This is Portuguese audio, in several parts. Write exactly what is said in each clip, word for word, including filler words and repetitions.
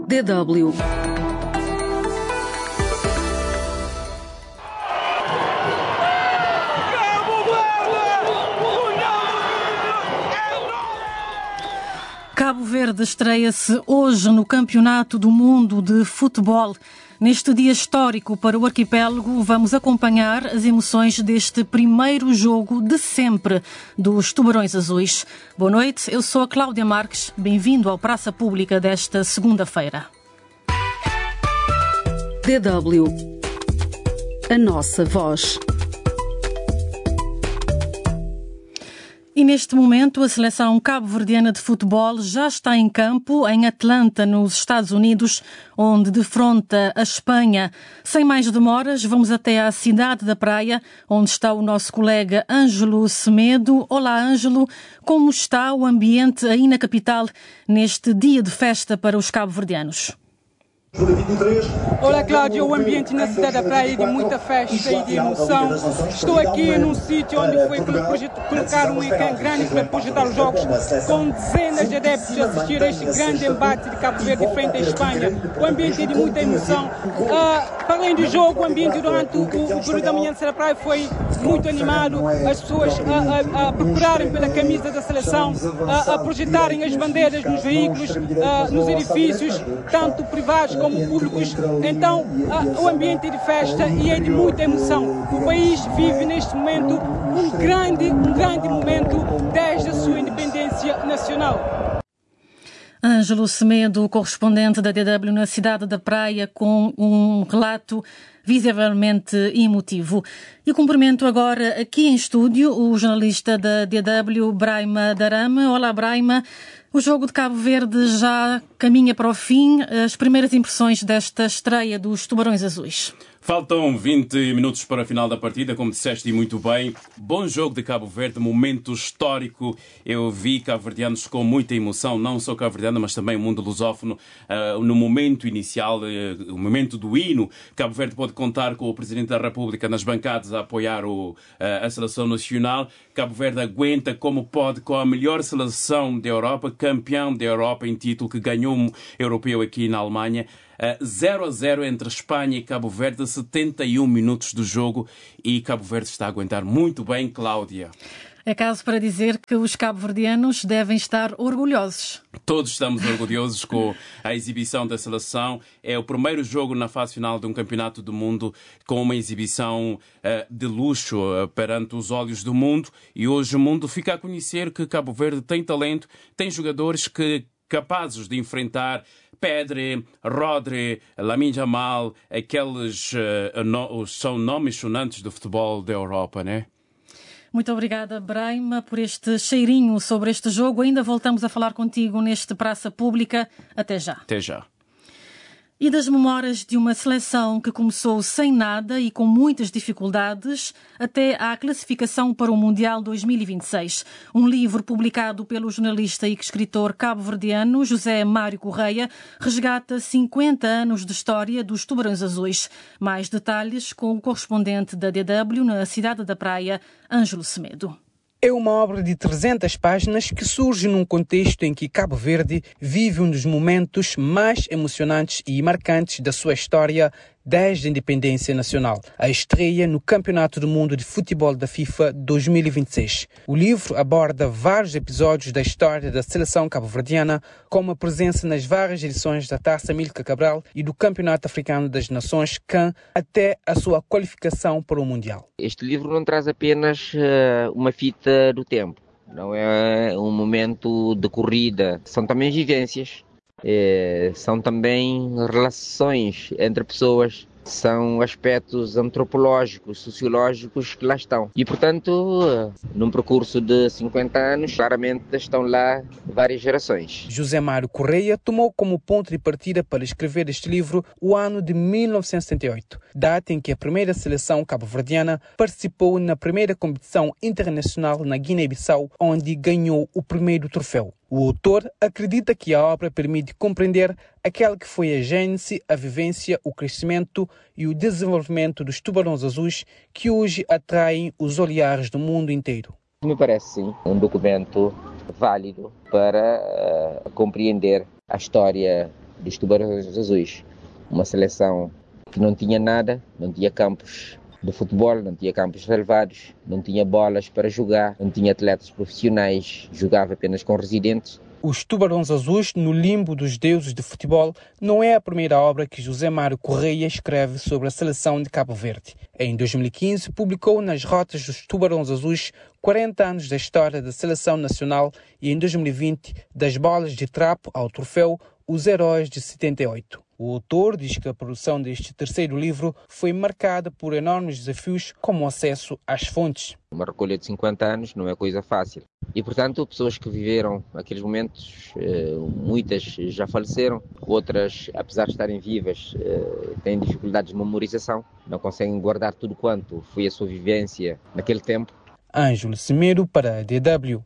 D W. Cabo Verde estreia-se hoje no Campeonato do Mundo de Futebol. Neste dia histórico para o arquipélago, vamos acompanhar as emoções deste primeiro jogo de sempre dos Tubarões Azuis. Boa noite, eu sou a Cláudia Marques. Bem-vindo ao Praça Pública desta segunda-feira. D W. A nossa voz. E neste momento a seleção cabo-verdiana de futebol já está em campo em Atlanta, nos Estados Unidos, onde defronta a Espanha. Sem mais demoras, vamos até à cidade da Praia, onde está o nosso colega Ângelo Semedo. Olá, Ângelo. Como está o ambiente aí na capital neste dia de festa para os cabo-verdianos? Olá, Cláudia. O ambiente na cidade da Praia é de muita festa e de emoção. Estou aqui num sítio onde foi colocar um ecrã grande para projetar os jogos, com dezenas de adeptos a assistir a este grande embate de Cabo Verde frente à Espanha. O ambiente é de muita emoção. Uh, para além do jogo, o ambiente durante o, o período da manhã de Serra Praia foi muito animado. As pessoas a, a, a procurarem pela camisa da seleção, a, a projetarem as bandeiras nos veículos, uh, nos edifícios, tanto privados como públicos. Então, o ambiente é de festa e é de muita emoção. O país vive neste momento um grande, um grande momento desde a sua independência nacional. Ângelo Semedo, correspondente da D W na cidade da Praia, com um relato visivelmente emotivo. E cumprimento agora aqui em estúdio o jornalista da D W, Braima Darame. Olá, Braima. O jogo de Cabo Verde já caminha para o fim. As primeiras impressões desta estreia dos Tubarões Azuis. Faltam vinte minutos para a final da partida, como disseste e muito bem. Bom jogo de Cabo Verde, momento histórico. Eu vi cabo-verdianos com muita emoção, não só cabo-verdiano, mas também o mundo lusófono. Uh, no momento inicial, uh, o momento do hino, Cabo Verde pode contar com o Presidente da República nas bancadas a apoiar o, uh, a seleção nacional. Cabo Verde aguenta como pode com a melhor seleção da Europa, campeão da Europa em título, que ganhou um europeu aqui na Alemanha. zero a zero entre Espanha e Cabo Verde, setenta e um minutos do jogo, e Cabo Verde está a aguentar muito bem, Cláudia. É caso para dizer que os cabo-verdianos devem estar orgulhosos. Todos estamos orgulhosos com a exibição da seleção. É o primeiro jogo na fase final de um campeonato do mundo com uma exibição uh, de luxo uh, perante os olhos do mundo. E hoje o mundo fica a conhecer que Cabo Verde tem talento, tem jogadores que capazes de enfrentar Pedri, Rodri, Lamine Yamal, aqueles uh, no, são nomes sonantes do futebol da Europa, né? Muito obrigada, Braima, por este cheirinho sobre este jogo. Ainda voltamos a falar contigo neste Praça Pública. Até já. Até já. E das memórias de uma seleção que começou sem nada e com muitas dificuldades até à classificação para o Mundial dois mil e vinte e seis. Um livro publicado pelo jornalista e escritor cabo-verdiano José Mário Correia resgata cinquenta anos de história dos Tubarões Azuis. Mais detalhes com o correspondente da D W na cidade da Praia, Ângelo Semedo. É uma obra de trezentas páginas que surge num contexto em que Cabo Verde vive um dos momentos mais emocionantes e marcantes da sua história desde a independência nacional, a estreia no Campeonato do Mundo de Futebol da FIFA dois mil e vinte e seis. O livro aborda vários episódios da história da seleção cabo-verdiana, como a presença nas várias edições da Taça Amílcar Cabral e do Campeonato Africano das Nações, C A N, até a sua qualificação para o Mundial. Este livro não traz apenas uh, uma fita do tempo, não é um momento de corrida, são também vivências. É, são também relações entre pessoas, são aspectos antropológicos, sociológicos que lá estão. E, portanto, num percurso de cinquenta anos, claramente estão lá várias gerações. José Mário Correia tomou como ponto de partida para escrever este livro o ano de mil novecentos e setenta e oito, data em que a primeira seleção cabo-verdiana participou na primeira competição internacional na Guiné-Bissau, onde ganhou o primeiro troféu. O autor acredita que a obra permite compreender aquela que foi a gênese, a vivência, o crescimento e o desenvolvimento dos Tubarões Azuis que hoje atraem os olhares do mundo inteiro. Me parece, sim, um documento válido para uh, compreender a história dos Tubarões Azuis. Uma seleção que não tinha nada, não tinha campos de futebol, não tinha campos relevados, não tinha bolas para jogar, não tinha atletas profissionais, jogava apenas com residentes. Os Tubarões Azuis no limbo dos deuses de futebol não é a primeira obra que José Mário Correia escreve sobre a seleção de Cabo Verde. Em dois mil e quinze, publicou nas Rotas dos Tubarões Azuis quarenta anos da história da seleção nacional e em dois mil e vinte, das bolas de trapo ao troféu Os Heróis de setenta e oito. O autor diz que a produção deste terceiro livro foi marcada por enormes desafios, como o acesso às fontes. Uma recolha de cinquenta anos não é coisa fácil. E, portanto, pessoas que viveram aqueles momentos, muitas já faleceram, outras, apesar de estarem vivas, têm dificuldades de memorização, não conseguem guardar tudo quanto foi a sua vivência naquele tempo. Ângelo Semedo para a D W.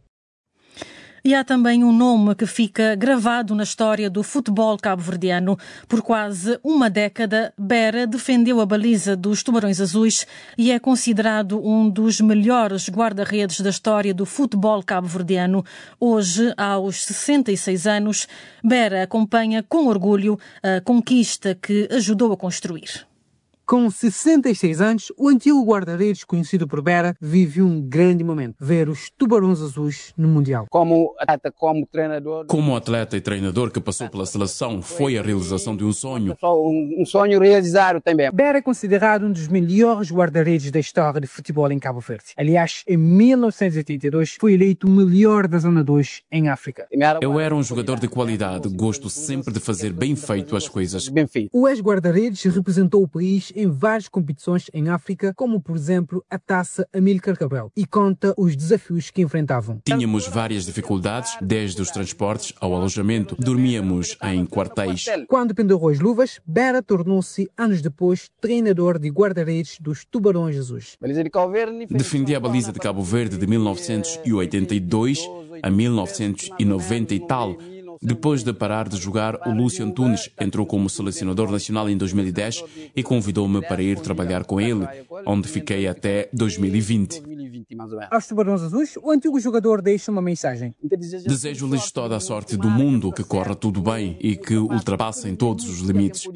E há também um nome que fica gravado na história do futebol cabo-verdiano. Por quase uma década, Bera defendeu a baliza dos Tubarões Azuis e é considerado um dos melhores guarda-redes da história do futebol cabo-verdiano. Hoje, aos sessenta e seis anos, Bera acompanha com orgulho a conquista que ajudou a construir. Com sessenta e seis anos, o antigo guarda-redes, conhecido por Bera, vive um grande momento. Ver os Tubarões Azuis no Mundial. Como atleta, como treinador... Como atleta e treinador que passou pela seleção, foi a realização de um sonho. Um sonho realizado também. Bera é considerado um dos melhores guarda-redes da história de futebol em Cabo Verde. Aliás, em mil novecentos e oitenta e dois, foi eleito o melhor da Zona dois em África. Eu era um jogador de qualidade, gosto sempre de fazer bem feito as coisas. Bem feito. O ex-guarda-redes representou o país em várias competições em África, como por exemplo a Taça Amílcar Cabral, e conta os desafios que enfrentavam. Tínhamos várias dificuldades, desde os transportes ao alojamento. Dormíamos em quartéis. Quando pendurou as luvas, Bera tornou-se, anos depois, treinador de guarda-redes dos Tubarões Azuis. Defendi a baliza de Cabo Verde de mil novecentos e oitenta e dois a mil novecentos e noventa e tal. Depois de parar de jogar, o Lúcio Antunes entrou como selecionador nacional em dois mil e dez e convidou-me para ir trabalhar com ele, onde fiquei até dois mil e vinte. Aos Tubarões Azuis, o antigo jogador deixa uma mensagem. Desejo-lhes toda a sorte do mundo, que corra tudo bem e que ultrapassem todos os limites.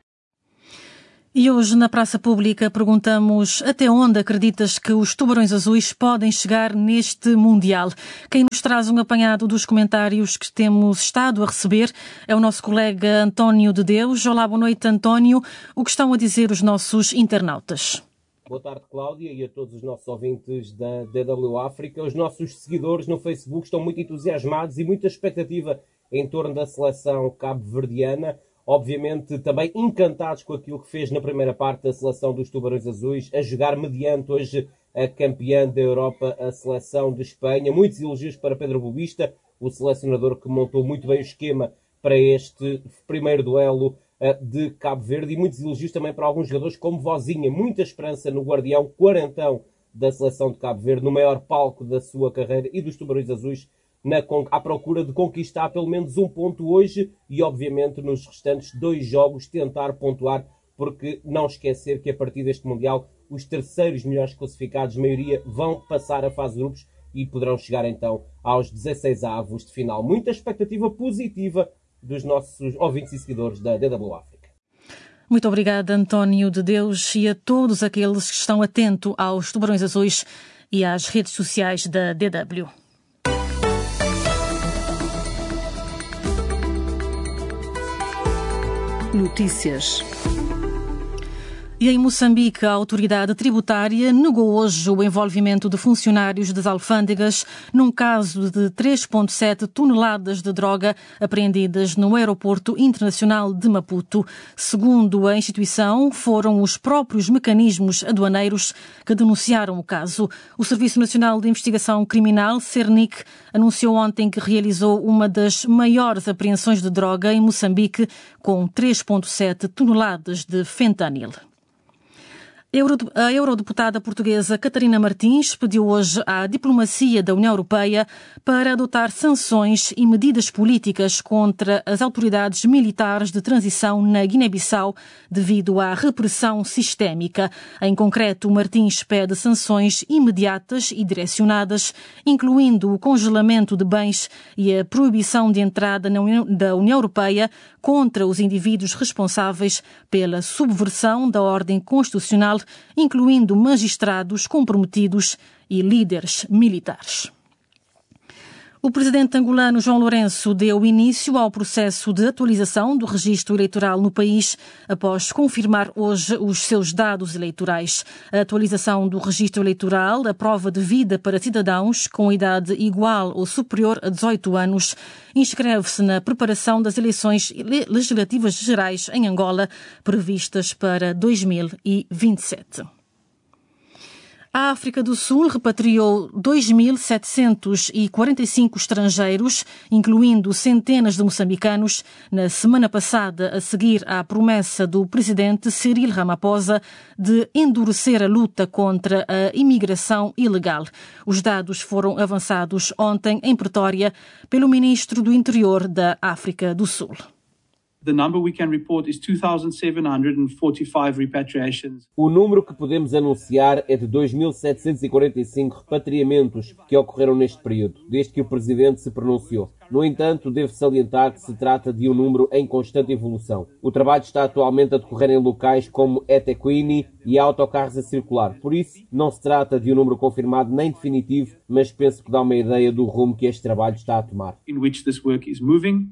E hoje, na Praça Pública, perguntamos até onde acreditas que os Tubarões Azuis podem chegar neste Mundial. Quem nos traz um apanhado dos comentários que temos estado a receber é o nosso colega António de Deus. Olá, boa noite, António. O que estão a dizer os nossos internautas? Boa tarde, Cláudia, e a todos os nossos ouvintes da D W África. Os nossos seguidores no Facebook estão muito entusiasmados e muita expectativa em torno da seleção cabo-verdiana. Obviamente também encantados com aquilo que fez na primeira parte da seleção dos Tubarões Azuis, a jogar mediante hoje a campeã da Europa, a seleção de Espanha. Muitos elogios para Pedro Bobista, o selecionador que montou muito bem o esquema para este primeiro duelo de Cabo Verde, e muitos elogios também para alguns jogadores como Vozinha. Muita esperança no guardião quarentão da seleção de Cabo Verde, no maior palco da sua carreira, e dos Tubarões Azuis Na, à procura de conquistar pelo menos um ponto hoje e, obviamente, nos restantes dois jogos tentar pontuar, porque não esquecer que a partir deste Mundial os terceiros melhores classificados, maioria, vão passar a fase de grupos e poderão chegar então aos dezesseis avos de final. Muita expectativa positiva dos nossos ouvintes e seguidores da D W África. Muito obrigada, António de Deus, e a todos aqueles que estão atentos aos Tubarões Azuis e às redes sociais da D W. Notícias. E em Moçambique, a autoridade tributária negou hoje o envolvimento de funcionários das alfândegas num caso de três vírgula sete toneladas de droga apreendidas no aeroporto internacional de Maputo. Segundo a instituição, foram os próprios mecanismos aduaneiros que denunciaram o caso. O Serviço Nacional de Investigação Criminal, CERNIC, anunciou ontem que realizou uma das maiores apreensões de droga em Moçambique, com três vírgula sete toneladas de fentanil. A eurodeputada portuguesa Catarina Martins pediu hoje à diplomacia da União Europeia para adotar sanções e medidas políticas contra as autoridades militares de transição na Guiné-Bissau devido à repressão sistémica. Em concreto, Martins pede sanções imediatas e direcionadas, incluindo o congelamento de bens e a proibição de entrada na União, da União Europeia contra os indivíduos responsáveis pela subversão da ordem constitucional, incluindo magistrados comprometidos e líderes militares. O presidente angolano João Lourenço deu início ao processo de atualização do registro eleitoral no país após confirmar hoje os seus dados eleitorais. A atualização do registro eleitoral, a prova de vida para cidadãos com idade igual ou superior a dezoito anos, inscreve-se na preparação das eleições legislativas gerais em Angola, previstas para dois mil e vinte e sete. A África do Sul repatriou dois mil setecentos e quarenta e cinco estrangeiros, incluindo centenas de moçambicanos, na semana passada, a seguir à promessa do presidente Cyril Ramaphosa de endurecer a luta contra a imigração ilegal. Os dados foram avançados ontem em Pretória pelo ministro do Interior da África do Sul. The number we can report is two thousand seven hundred forty-five repatriations. O número que podemos anunciar é de dois mil setecentos e quarenta e cinco repatriamentos que ocorreram neste período, desde que o Presidente se pronunciou. No entanto, devo salientar que se trata de um número em constante evolução. O trabalho está atualmente a decorrer em locais como eThekwini e há autocarros a circular. Por isso, não se trata de um número confirmado nem definitivo, mas penso que dá uma ideia do rumo que este trabalho está a tomar. In which this work is moving.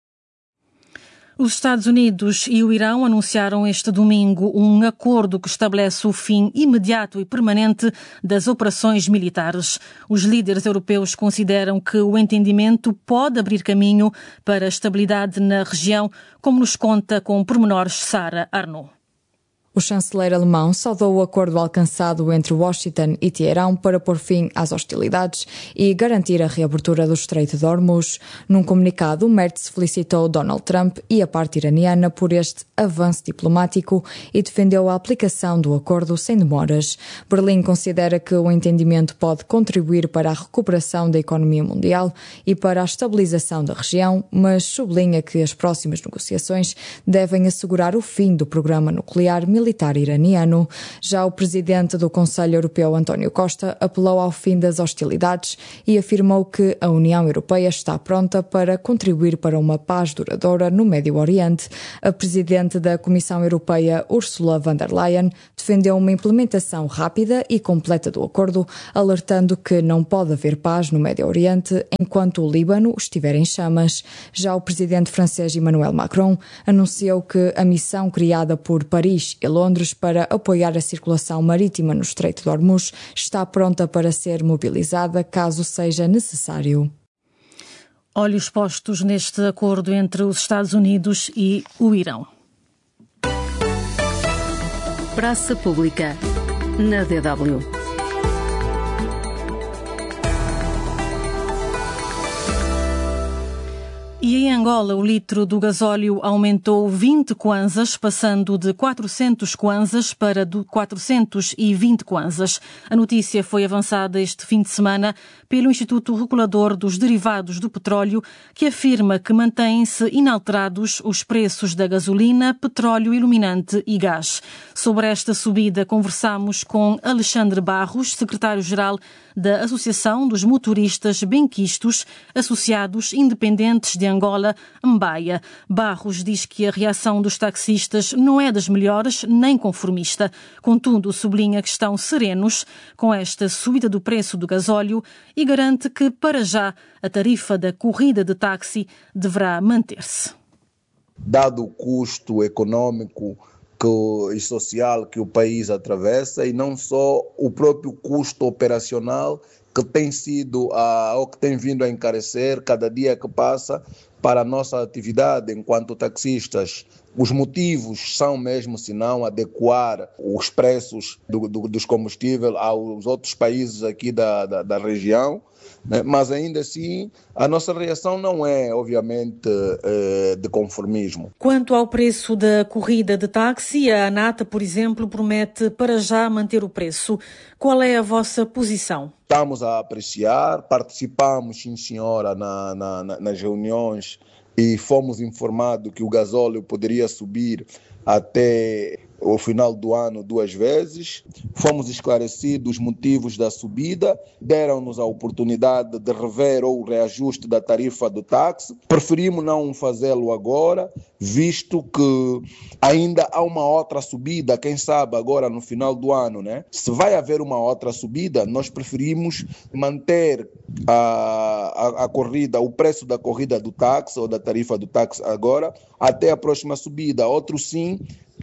Os Estados Unidos e o Irão anunciaram este domingo um acordo que estabelece o fim imediato e permanente das operações militares. Os líderes europeus consideram que o entendimento pode abrir caminho para a estabilidade na região, como nos conta com pormenores Sara Arnaud. O chanceler alemão saudou o acordo alcançado entre Washington e Teherão para pôr fim às hostilidades e garantir a reabertura do Estreito de Hormuz. Num comunicado, Merz felicitou Donald Trump e a parte iraniana por este avanço diplomático e defendeu a aplicação do acordo sem demoras. Berlim considera que o entendimento pode contribuir para a recuperação da economia mundial e para a estabilização da região, mas sublinha que as próximas negociações devem assegurar o fim do programa nuclear militar militar iraniano. Já o presidente do Conselho Europeu, António Costa, apelou ao fim das hostilidades e afirmou que a União Europeia está pronta para contribuir para uma paz duradoura no Médio Oriente. A presidente da Comissão Europeia, Ursula von der Leyen, defendeu uma implementação rápida e completa do acordo, alertando que não pode haver paz no Médio Oriente enquanto o Líbano estiver em chamas. Já o presidente francês Emmanuel Macron anunciou que a missão criada por Paris e Londres para apoiar a circulação marítima no Estreito de Hormuz está pronta para ser mobilizada caso seja necessário. Olhos postos neste acordo entre os Estados Unidos e o Irão. Praça Pública, na D W. E em Angola, o litro do gasóleo aumentou vinte kwanzas, passando de quatrocentos kwanzas para quatrocentos e vinte kwanzas. A notícia foi avançada este fim de semana pelo Instituto Regulador dos Derivados do Petróleo, que afirma que mantêm-se inalterados os preços da gasolina, petróleo iluminante e gás. Sobre esta subida, conversamos com Alexandre Barros, secretário-geral da Associação dos Motoristas Benquistos, Associados Independentes de Angola, Mbaia. Barros diz que a reação dos taxistas não é das melhores nem conformista. Contudo, sublinha que estão serenos com esta subida do preço do gasóleo e garante que, para já, a tarifa da corrida de táxi deverá manter-se. Dado o custo econômico e social que o país atravessa e não só o próprio custo operacional que tem sido, uh, ou que tem vindo a encarecer cada dia que passa, para a nossa atividade enquanto taxistas. Os motivos são mesmo, se não, adequar os preços do, do, dos combustíveis aos outros países aqui da, da, da região, né? Mas ainda assim a nossa reação não é, obviamente, eh, de conformismo. Quanto ao preço da corrida de táxi, a ANATA, por exemplo, promete para já manter o preço. Qual é a vossa posição? Estamos a apreciar, participamos, sim senhora, na, na, nas reuniões e fomos informados que o gasóleo poderia subir até o final do ano duas vezes. Fomos esclarecidos os motivos da subida, deram-nos a oportunidade de rever o reajuste da tarifa do táxi. Preferimos não fazê-lo agora, visto que ainda há uma outra subida, quem sabe agora no final do ano, né? Se vai haver uma outra subida, nós preferimos manter a, a, a corrida, o preço da corrida do táxi ou da tarifa do táxi agora, até a próxima subida. Outro sim,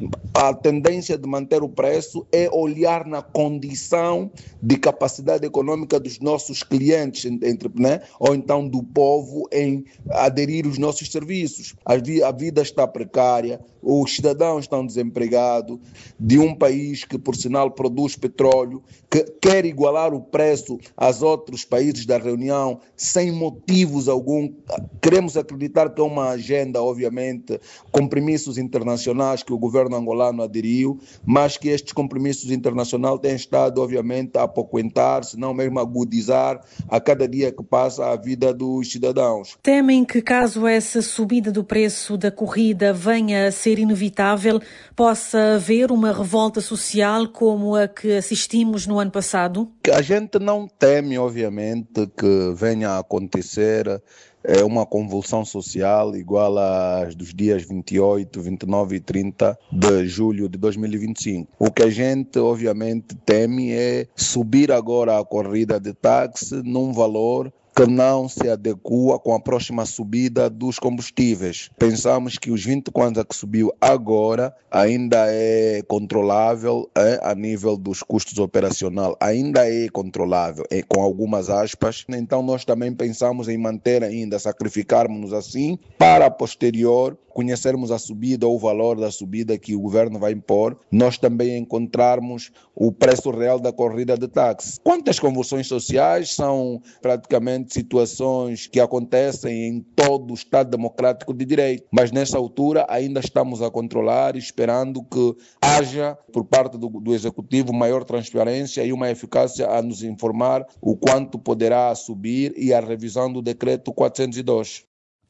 a tendência de manter o preço é olhar na condição de capacidade econômica dos nossos clientes, entre, né? Ou então do povo em aderir aos nossos serviços. A, vi, a vida está precária, os cidadãos estão desempregados, de um país que, por sinal, produz petróleo, que quer igualar o preço aos outros países da reunião sem motivos algum. Queremos acreditar que é uma agenda, obviamente, compromissos internacionais que o governo angolano aderiu, mas que estes compromissos internacionais têm estado, obviamente, a apoquentar, se não mesmo a agudizar a cada dia que passa a vida dos cidadãos. Temem que, caso essa subida do preço da corrida venha a ser inevitável, possa haver uma revolta social como a que assistimos no ano passado? A gente não teme, obviamente, que venha a acontecer é uma convulsão social igual às dos dias vinte e oito, vinte e nove e trinta de julho de dois mil e vinte e cinco. O que a gente, obviamente, teme é subir agora a corrida de táxi num valor que não se adequa com a próxima subida dos combustíveis. Pensamos que os vinte kwanza que subiu agora ainda é controlável é, a nível dos custos operacionais, ainda é controlável, é, com algumas aspas. Então nós também pensamos em manter ainda, sacrificarmos-nos assim, para a posterior conhecermos a subida ou o valor da subida que o governo vai impor, nós também encontrarmos o preço real da corrida de táxi. Quanto às convulsões sociais, são praticamente situações que acontecem em todo o Estado democrático de direito, mas nessa altura ainda estamos a controlar, esperando que haja, por parte do, do Executivo, maior transparência e uma eficácia a nos informar o quanto poderá subir e a revisão do decreto quatrocentos e dois.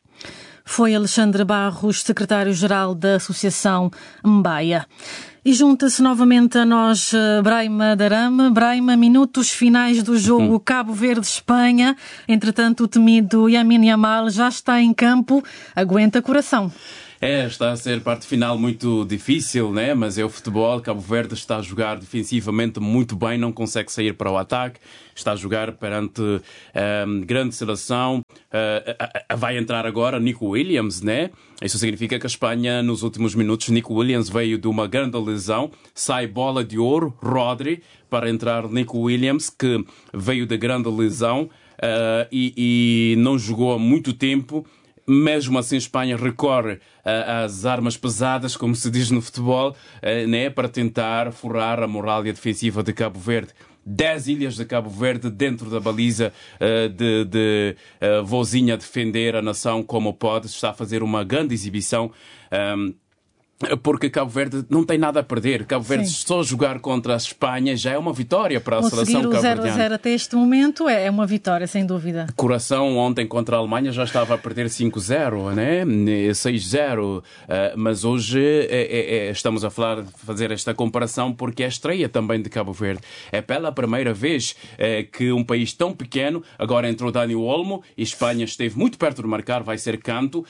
Foi Alexandre Barros, secretário-geral da Associação Mbaia. E junta-se novamente a nós Braima Darama. Braima, minutos finais do jogo uhum. Cabo Verde-Espanha. Entretanto, o temido Yamin Yamal já está em campo. Aguenta coração. É, está a ser parte final muito difícil, né? Mas é o futebol. Cabo Verde está a jogar defensivamente muito bem, não consegue sair para o ataque. Está a jogar perante um, grande seleção. Uh, vai entrar agora Nico Williams, né? Isso significa que a Espanha, nos últimos minutos, Nico Williams veio de uma grande lesão. Sai bola de ouro, Rodri, para entrar Nico Williams, que veio de grande lesão uh, e, e não jogou há muito tempo. Mesmo assim, a Espanha recorre uh, às armas pesadas, como se diz no futebol, uh, né, para tentar forrar a muralha defensiva de Cabo Verde. Dez ilhas de Cabo Verde dentro da baliza uh, de, de uh, vozinha defender a nação como pode. Está a fazer uma grande exibição. Um, Porque Cabo Verde não tem nada a perder. Cabo Verde Sim. só jogar contra a Espanha já é uma vitória para a Conseguir seleção cabo-verdiana. Conseguir o zero a zero até este momento é uma vitória, sem dúvida. Coração ontem contra a Alemanha já estava a perder cinco a zero, né? seis a zero. Mas hoje é, é, é, estamos a falar, fazer esta comparação porque é a estreia também de Cabo Verde. É pela primeira vez é, que um país tão pequeno, agora entrou Dani Olmo e Espanha esteve muito perto de marcar, vai ser canto,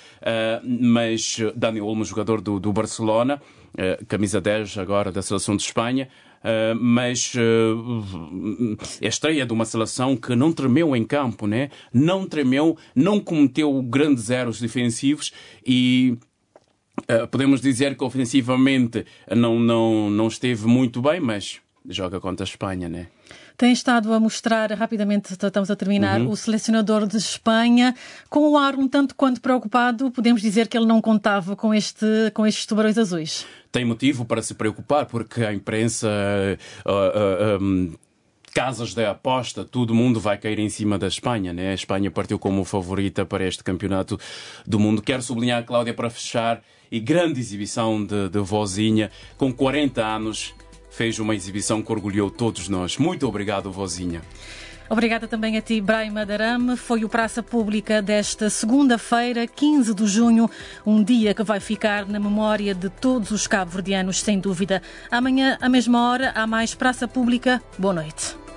mas Dani Olmo, jogador do, do Barcelona, Barcelona, uh, camisa dez agora da seleção de Espanha, uh, mas uh, é a estreia de uma seleção que não tremeu em campo, né? Não tremeu, não cometeu grandes erros defensivos e uh, podemos dizer que ofensivamente não, não, não esteve muito bem, mas joga contra a Espanha, né? Tem estado a mostrar, rapidamente estamos a terminar, uhum. o selecionador de Espanha, com o ar um tanto quanto preocupado. Podemos dizer que ele não contava com, este, com estes tubarões azuis. Tem motivo para se preocupar, porque a imprensa... Uh, uh, um... casas de aposta, todo mundo vai cair em cima da Espanha, né? A Espanha partiu como favorita para este campeonato do mundo. Quero sublinhar, Cláudia, para fechar, e grande exibição de, de Vozinha, com quarenta anos, fez uma exibição que orgulhou todos nós. Muito obrigado, Vozinha. Obrigada também a ti, Brahima Darame. Foi o Praça Pública desta segunda-feira, quinze de junho, um dia que vai ficar na memória de todos os cabo-verdianos, sem dúvida. Amanhã, à mesma hora, há mais Praça Pública. Boa noite.